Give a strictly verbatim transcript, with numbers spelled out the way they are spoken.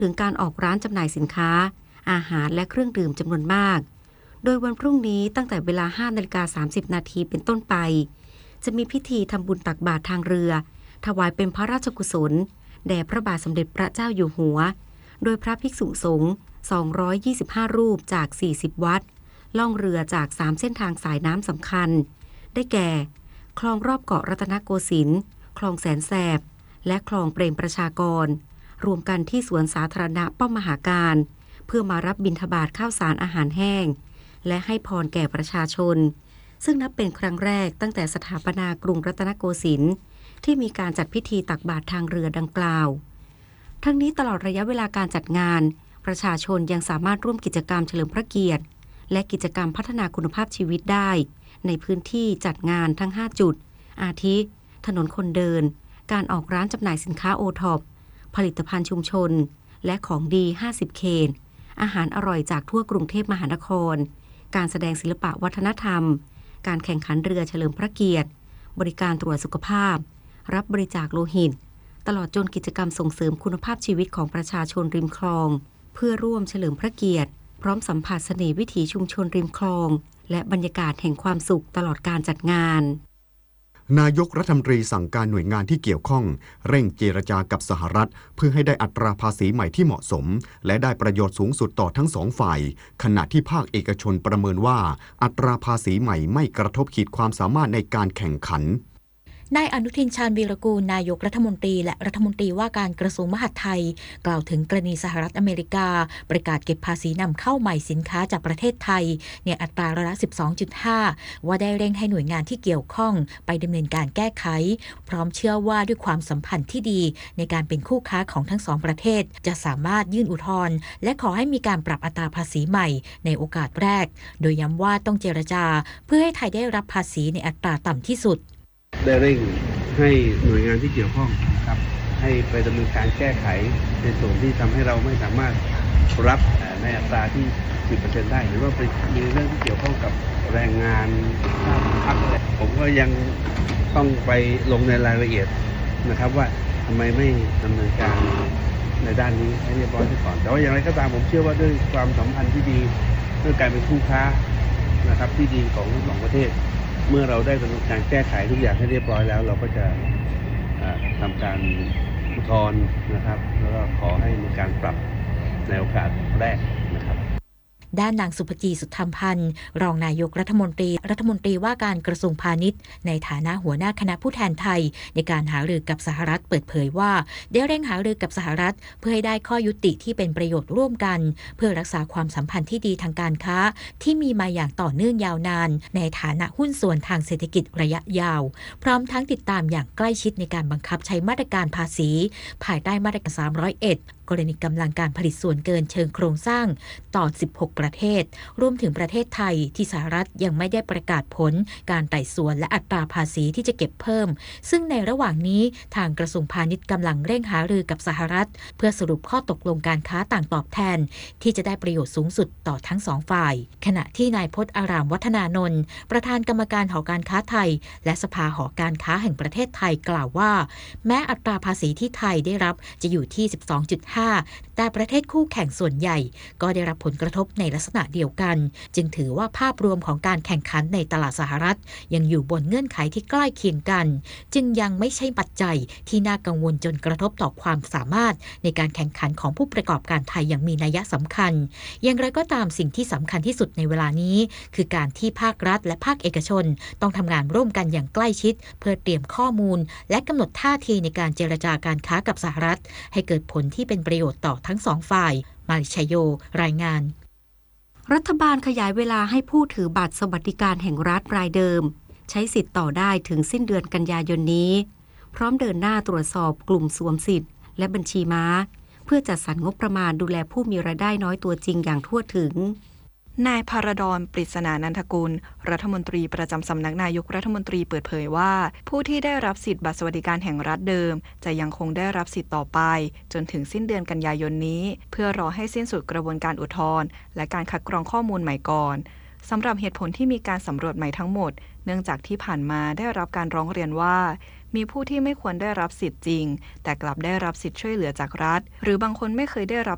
ถึงการออกร้านจำหน่ายสินค้าอาหารและเครื่องดื่มจำนวนมากโดยวันพรุ่งนี้ตั้งแต่เวลา ห้านาฬิกาสามสิบนาทีเป็นต้นไปจะมีพิธีทำบุญตักบาตรทางเรือถวายเป็นพระราชกุศลแด่พระบาทสมเด็จพระเจ้าอยู่หัวโดยพระภิกษุสงฆ์สองร้อยยี่สิบห้ารูปจากสี่สิบวัดล่องเรือจากสามเส้นทางสายน้ำสำคัญได้แก่คลองรอบเกาะรัตนโกสินทร์คลองแสนแสบและคลองเปรมประชากรรวมกันที่สวนสาธารณะป้อมมหาการเพื่อมารับบิณฑบาตข้าวสารอาหารแห้งและให้พรแก่ประชาชนซึ่งนับเป็นครั้งแรกตั้งแต่สถาปนากรุงรัตนโกสินทร์ที่มีการจัดพิธีตักบาตรทางเรือดังกล่าวทั้งนี้ตลอดระยะเวลาการจัดงานประชาชนยังสามารถร่วมกิจกรรมเฉลิมพระเกียรติและกิจกรรมพัฒนาคุณภาพชีวิตได้ในพื้นที่จัดงานทั้งห้าจุดอาทิถนนคนเดินการออกร้านจำหน่ายสินค้าโอท็อปผลิตภัณฑ์ชุมชนและของดีห้าสิบเขตอาหารอร่อยจากทั่วกรุงเทพมหานครการแสดงศิลปะวัฒนธรรมการแข่งขันเรือเฉลิมพระเกียรติบริการตรวจสุขภาพรับบริจาคโลหิตตลอดจนกิจกรรมส่งเสริมคุณภาพชีวิตของประชาชนริมคลองเพื่อร่วมเฉลิมพระเกียรติพร้อมสัมผัสเสน่ห์วิถีชุมชนริมคลองและบรรยากาศแห่งความสุขตลอดการจัดงานนายกรัฐมนตรีสั่งการหน่วยงานที่เกี่ยวข้องเร่งเจรจากับสหรัฐเพื่อให้ได้อัตราภาษีใหม่ที่เหมาะสมและได้ประโยชน์สูงสุดต่อทั้งสองฝ่ายขณะที่ภาคเอกชนประเมินว่าอัตราภาษีใหม่ไม่กระทบขีดความสามารถในการแข่งขันนายอนุทินชาญวีรกูลนายกรัฐมนตรีและรัฐมนตรีว่าการกระทรวงมหาดไทยกล่าวถึงกรณีสหรัฐอเมริกาประกาศเก็บภาษีนำเข้าใหม่สินค้าจากประเทศไทยในอัตราร้อยละ สิบสองจุดห้า ว่าได้เร่งให้หน่วยงานที่เกี่ยวข้องไปดำเนินการแก้ไขพร้อมเชื่อว่าด้วยความสัมพันธ์ที่ดีในการเป็นคู่ค้าของทั้งสองประเทศจะสามารถยื่นอุทธรณ์และขอให้มีการปรับอัตราภาษีใหม่ในโอกาสแรกโดยย้ำว่าต้องเจรจาเพื่อให้ไทยได้รับภาษีในอัตราต่ำที่สุดได้เร่งให้หน่วยงานที่เกี่ยวข้องครับให้ไปดำเนินการแก้ไขในส่วนที่ทำให้เราไม่สามารถรับในอัตราที่ สิบเปอร์เซ็นต์ ได้หรือว่าเป็นมีเรื่องที่เกี่ยวข้องกับแรงงานค่าพักอะไรผมก็ยังต้องไปลงในรายละเอียดนะครับว่าทำไมไม่ดำเนินการในด้านนี้ให้เรียบร้อยก่อนแต่ว่าอย่างไรก็ตามผมเชื่อว่าด้วยความสัมพันธ์ที่ดีด้วยการเป็นคู่ค้านะครับที่ดีของทั้งสองประเทศเมื่อเราได้ดำเนินการแก้ไขทุกอย่างให้เรียบร้อยแล้วเราก็จะทำการอุทธรณ์นะครับแล้วก็ขอให้มีการปรับในโอกาสแรกนะครับด้านนางสุภจีสุธรรมพันธ์รองนายกรัฐมนตรีรัฐมนตรีว่าการกระทรวงพาณิชย์ในฐานะหัวหน้าคณะผู้แทนไทยในการหารือกับสหรัฐเปิดเผยว่าได้เร่งหารือกับสหรัฐเพื่อให้ได้ข้อยุติที่เป็นประโยชน์ร่วมกันเพื่อรักษาความสัมพันธ์ที่ดีทางการค้าที่มีมาอย่างต่อเนื่องยาวนานในฐานะหุ้นส่วนทางเศรษฐกิจระยะยาวพร้อมทั้งติดตามอย่างใกล้ชิดในการบังคับใช้มาตรการภาษีภายใต้มาตรการสามร้อยเอ็ดกรณีกำลังการผลิตส่วนเกินเชิงโครงสร้างต่อสิบหกประเทศรวมถึงประเทศไทยที่สหรัฐยังไม่ได้ประกาศผลการไต่สวนและอัตราภาษีที่จะเก็บเพิ่มซึ่งในระหว่างนี้ทางกระทรวงพาณิชย์กำลังเร่งหารือกับสหรัฐเพื่อสรุปข้อตกลงการค้าต่างตอบแทนที่จะได้ประโยชน์สูงสุดต่อทั้งสองฝ่ายขณะที่นายพจน์อารามวัฒนานนท์ประธานกรรมการหอการค้าไทยและสภาหอการค้าแห่งประเทศไทยกล่าวว่าแม้อัตราภาษีที่ไทยได้รับจะอยู่ที่ สิบสองจุดห้า แต่ประเทศคู่แข่งส่วนใหญ่ก็ได้รับผลกระทบในลักษณะเดียวกันจึงถือว่าภาพรวมของการแข่งขันในตลาดสหรัฐยังอยู่บนเงื่อนไขที่ใกล้เคียงกันจึงยังไม่ใช่ปัจจัยที่น่ากังวลจนกระทบต่อความสามารถในการแข่งขันของผู้ประกอบการไทยอย่างมีนัยสำคัญอย่างไรก็ตามสิ่งที่สำคัญที่สุดในเวลานี้คือการที่ภาครัฐและภาคเอกชนต้องทำงานร่วมกันอย่างใกล้ชิดเพื่อเตรียมข้อมูลและกำหนดท่าทีในการเจรจาการค้ากับสหรัฐให้เกิดผลที่เป็นประโยชน์ต่อทั้งสองฝ่ายมาริชโยรายงานรัฐบาลขยายเวลาให้ผู้ถือบัตรสวัสดิการแห่งรัฐรายเดิมใช้สิทธิ์ต่อได้ถึงสิ้นเดือนกันยายนนี้พร้อมเดินหน้าตรวจสอบกลุ่มสวมสิทธิ์และบัญชีม้าเพื่อจัดสรรงบประมาณดูแลผู้มีรายได้น้อยตัวจริงอย่างทั่วถึงนายภารดร ปริศนานันทกุลรัฐมนตรีประจำสำนักนายกรัฐมนตรีเปิดเผยว่าผู้ที่ได้รับสิทธิบัตรสวัสดิการแห่งรัฐเดิมจะยังคงได้รับสิทธิ์ต่อไปจนถึงสิ้นเดือนกันยายนนี้เพื่อรอให้สิ้นสุดกระบวนการอุทธรณ์และการคัดกรองข้อมูลใหม่ก่อนสำหรับเหตุผลที่มีการสำรวจใหม่ทั้งหมดเนื่องจากที่ผ่านมาได้รับการร้องเรียนว่ามีผู้ที่ไม่ควรได้รับสิทธิ์จริงแต่กลับได้รับสิทธิ์ช่วยเหลือจากรัฐหรือบางคนไม่เคยได้รับ